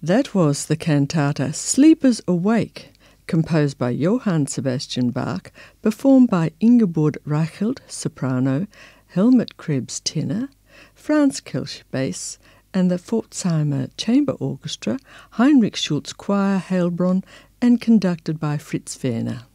That was the cantata Sleepers Awake, composed by Johann Sebastian Bach, performed by Ingeborg Reichelt, soprano, Helmut Krebs, tenor, Franz Kelch, bass, and the Pforzheimer Chamber Orchestra, Heinrich Schulz Choir, Heilbronn, and conducted by Fritz Werner.